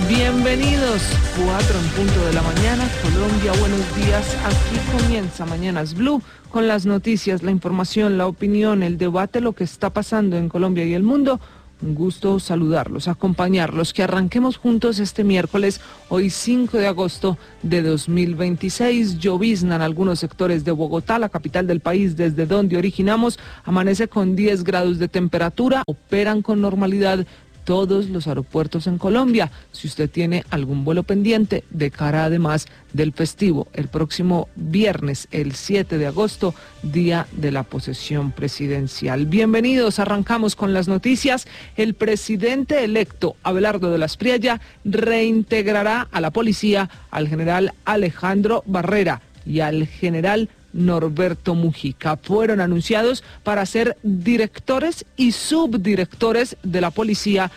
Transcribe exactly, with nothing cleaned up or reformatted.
Bienvenidos, cuatro en punto de la mañana, Colombia, buenos días. Aquí comienza Mañanas Blue con las noticias, la información, la opinión, el debate, lo que está pasando en Colombia y el mundo. Un gusto saludarlos, acompañarlos, que arranquemos juntos este miércoles, hoy cinco de agosto de dos mil veintiséis. Llovizna en algunos sectores de Bogotá, la capital del país, desde donde originamos. Amanece con diez grados de temperatura, operan con normalidad todos los aeropuertos en Colombia. Si usted tiene algún vuelo pendiente de cara además del festivo, el próximo viernes, el siete de agosto, día de la posesión presidencial. Bienvenidos, arrancamos con las noticias. El presidente electo, Abelardo de la Espriella, reintegrará a la policía al general Alejandro Barrera y al general Norberto Mujica. Fueron anunciados para ser directores y subdirectores de la policía